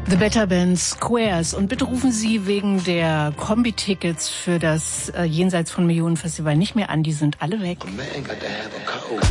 The Better Band Squares. Und bitte rufen Sie wegen der Kombi-Tickets für das Jenseits von Millionen Festival nicht mehr an. Die sind alle weg. A man got to have a